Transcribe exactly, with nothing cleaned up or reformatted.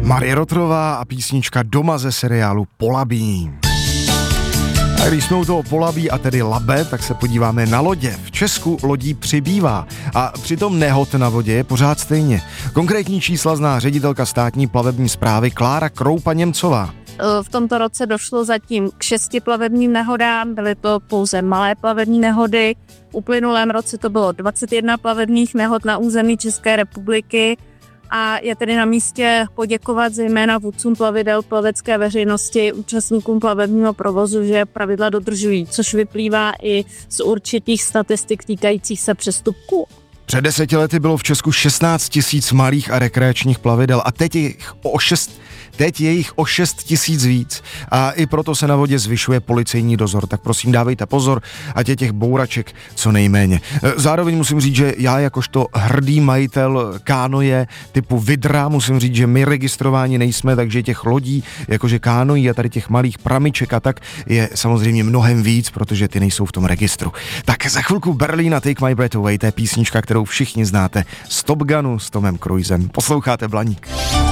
Marie Rotrová a písnička Doma ze seriálu Polabí. A když jsme u toho Polabí a tedy Labe, tak se podíváme na lodě. V Česku lodí přibývá a přitom nehod na vodě je pořád stejně. Konkrétní čísla zná ředitelka státní plavební správy Klára Kroupa-Němcová. V tomto roce došlo zatím k šesti plavebním nehodám, byly to pouze malé plavební nehody. V uplynulém roce to bylo dvacet jedna plavebních nehod na území České republiky a je tedy na místě poděkovat zejména vůdcům plavidel, plavecké veřejnosti, účastníkům plavebního provozu, že pravidla dodržují, což vyplývá i z určitých statistik týkajících se přestupků. Před deseti lety bylo v Česku šestnáct tisíc malých a rekreačních plavidel a teď je jich o šest, teď je jich o šest tisíc víc. A i proto se na vodě zvyšuje policejní dozor. Tak prosím dávejte pozor, ať je těch bouraček co nejméně. Zároveň musím říct, že já jakožto hrdý majitel kánoje typu Vidra musím říct, že my registrováni nejsme, takže těch lodí, jakože kánojí a tady těch malých pramiček a tak je samozřejmě mnohem víc, protože ty nejsou v tom registru. Tak za chvilku Berlín a Take My Breath Away, to je písnička, kterou všichni znáte z Top Gunu s Tomem Cruisem. Posloucháte Blaník.